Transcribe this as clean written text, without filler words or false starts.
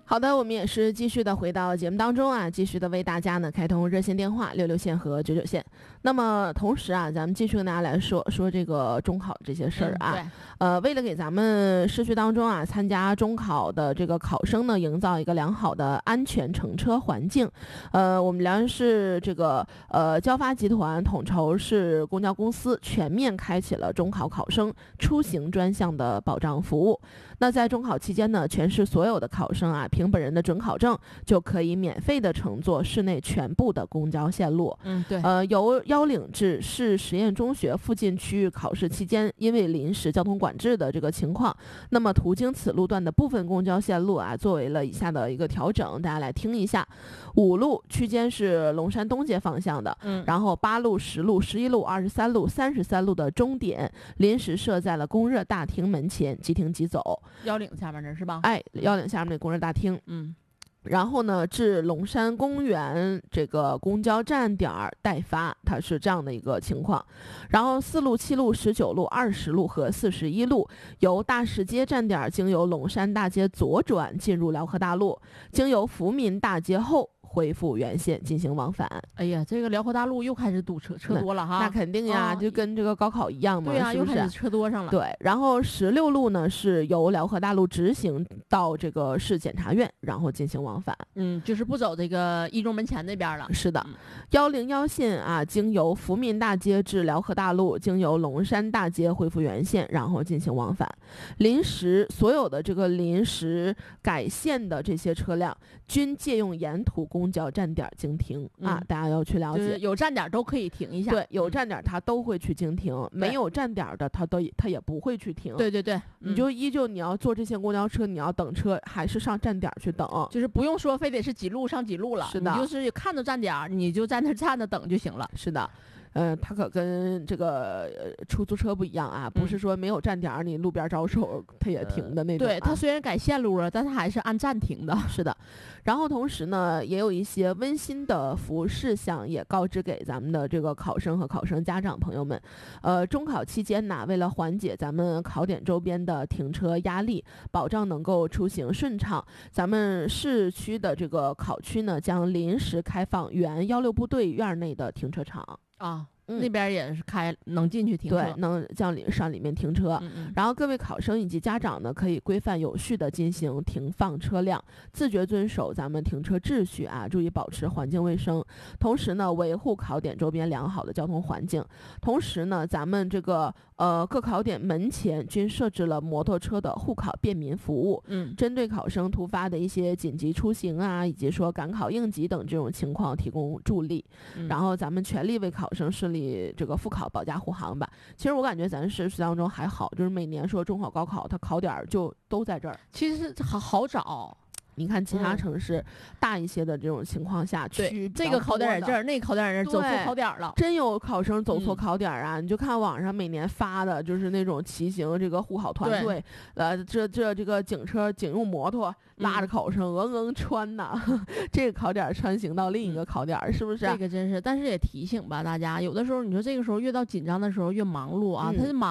好的，我们也是继续的回到节目当中啊，继续的为大家呢开通热线电话66线和99线。那么同时啊，咱们继续跟大家来说这个中考这些事儿啊。为了给咱们市区当中啊参加中考的这个考生呢，营造一个良好的安全乘车环境，我们辽源市这个交发集团统筹市公交公司全面开启了中考考生出行专项的保障服务。那在中考期间呢，全市所有的考生啊，凭本人的准考证就可以免费的乘坐市内全部的公交线路。 对。 由腰岭至市实验中学附近区域考试期间，因为临时交通管制的这个情况，那么途经此路段的部分公交线路啊，作为了以下的一个调整，大家来听一下。5路区间是龙山东街方向的，然后8路、10路、11路、23路、33路的终点临时设在了供热大厅门前，即停即走。 腰岭下面这是吧？ 腰岭下面那供热大厅。然后呢，至龙山公园这个公交站点代发，它是这样的一个情况。然后4路、7路、19路、20路和41路由大石街站点经由龙山大街左转进入辽河大路，经由福民大街后恢复原线进行往返。 哎呀，这个辽河大路又开始堵车多了哈。 那肯定呀，就跟这个高考一样嘛。 对呀， 是不是又开始车多上了。 对，然后16路呢是由辽河大路直行到这个市检察院，然后进行往返。 就是不走这个一中门前那边了。 是的。101线啊，经由福民大街至辽河大路，经由龙山大街恢复原线，然后进行往返。所有的这个临时改线的这些车辆均借用沿途公交站点经停啊，大家要去了解。 就是有站点都可以停一下。 对，有站点他都会去经停，没有站点的他也不会去停。 对， 你就依旧你要坐这些公交车，你要等车还是上站点去等， 就是不用说非得是几路上几路了。 是的， 你就是看到站点你就在那站着等就行了。 是的。它可跟这个出租车不一样啊，不是说没有站点你路边招手它也停的那种。 对，它虽然改线路了，但它还是按站停的。 是的。然后同时呢，也有一些温馨的服务事项也告知给咱们的这个考生和考生家长朋友们。中考期间呢，为了缓解咱们考点周边的停车压力，保障能够出行顺畅，咱们市区的这个考区呢，将临时开放原16部队院内的停车场啊。那边也是能进去停车。 对，能上里面停车。然后各位考生以及家长呢，可以规范有序的进行停放车辆，自觉遵守咱们停车秩序啊，注意保持环境卫生，同时呢维护考点周边良好的交通环境。同时呢，咱们这个各考点门前均设置了摩托车的护考便民服务，针对考生突发的一些紧急出行啊，以及说赶考应急等这种情况提供助力。然后咱们全力为考生顺利这个复考保驾护航吧。其实我感觉咱市区当中还好，就是每年说中考高考它考点就都在这儿， 其实好找。 你看其他城市大一些的这种情况下， 对，这个考点在这儿，那个考点在这儿，走错考点了。 真有考生走错考点啊！你就看网上每年发的，就是那种骑行这个护考团队，这个警用摩托拉着考生穿呐，这个考点穿行到另一个考点，是不是？ 这个真是，但是也提醒吧大家，有的时候你说这个时候越到紧张的时候越忙碌啊，他是忙。